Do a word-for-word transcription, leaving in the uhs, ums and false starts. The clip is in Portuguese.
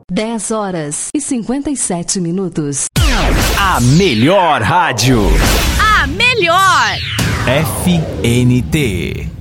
dez horas e cinquenta e sete minutos. A melhor rádio. A melhor. F N T.